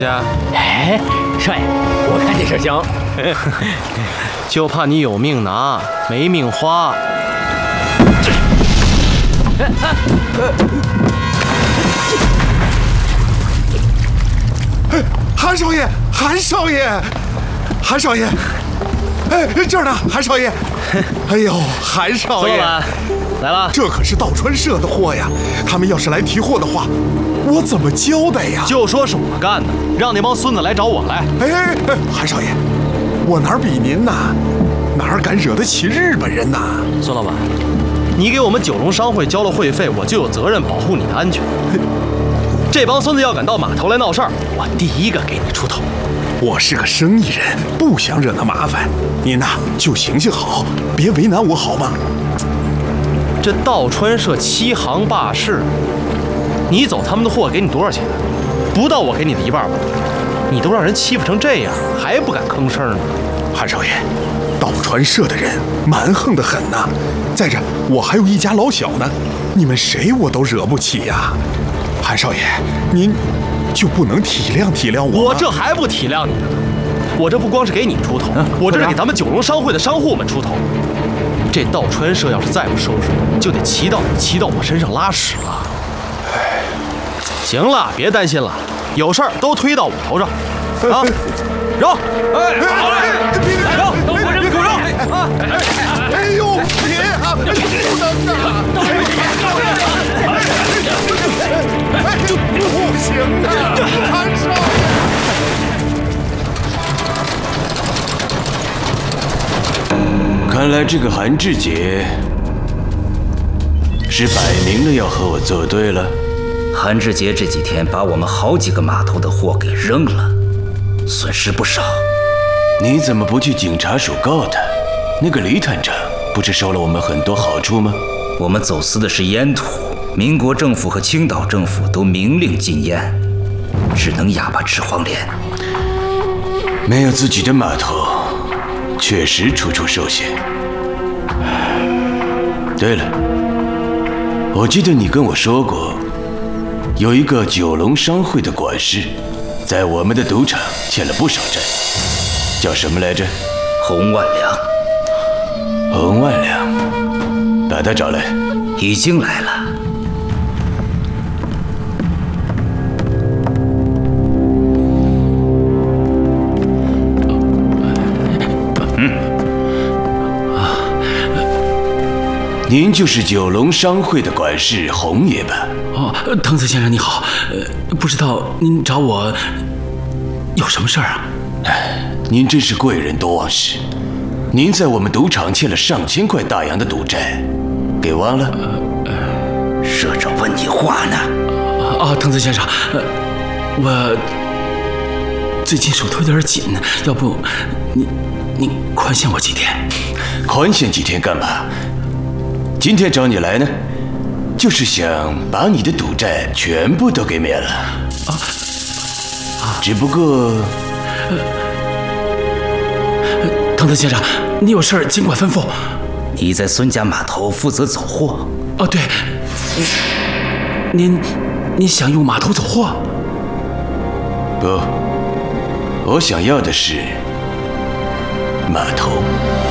哎，少爷，我看这事行， 就怕你有命拿，没命花。 韩少爷，韩少爷，韩少爷，哎，这儿呢，韩少爷。哎呦，韩少爷， 来了， 这可是道川社的货呀！他们要是来提货的话，我怎么交代呀？ 就说是我干的，让那帮孙子来找我来。 哎，韩少爷，我哪儿比您呐？哪敢惹得起日本人呐？ 孙老板，你给我们九龙商会交了会费，我就有责任保护你的安全。这帮孙子要敢到码头来闹事儿，我第一个给你出头。 我是个生意人，不想惹那麻烦。您呐，就行行好，别为难我好吗？ 这道川社欺行霸市，你走他们的货给你多少钱？不到我给你的一半吧。你都让人欺负成这样，还不敢吭声呢？ 韩少爷，道川社的人蛮横得很呐。再者，我还有一家老小呢，你们谁我都惹不起呀。韩少爷，您就不能体谅体谅我吗？ 我这还不体谅你呢。我这不光是给你出头，我这是给咱们九龙商会的商户们出头。这道川社要是再不收拾，就得骑到我身上拉屎了。行了，别担心了，有事儿都推到我头上。啊，扔！哎，好嘞，扔，都给我扔，给我扔！ 哎呦，别啊，不能啊！不行啊，韩少爷！ 看来这个韩志杰是摆明了要和我作对了。 韩志杰这几天把我们好几个码头的货给扔了，损失不少。 你怎么不去警察署告他？那个李探长不是收了我们很多好处吗？ 我们走私的是烟土，民国政府和青岛政府都明令禁烟，只能哑巴吃黄连。 没有自己的码头，确实处处受限。对了，我记得你跟我说过，有一个九龙商会的管事，在我们的赌场欠了不少债，叫什么来着？ 洪万良。 洪万良，把他找来。 已经来了。 您就是九龙商会的管事洪爷吧？ 哦，藤子先生你好，不知道您找我有什么事儿啊？ 您真是贵人多忘事。您在我们赌场欠了上千块大洋的赌债，给忘了？ 社长问你话呢。 藤子先生，我最近手头有点紧，要不你宽限我几天？ 宽限几天干嘛？今天找你来呢，就是想把你的赌债全部都给免了。只不过， 藤子先生，你有事儿尽管吩咐。 你在孙家码头负责走货。 哦，对，您想用码头走货？ 不，我想要的是码头。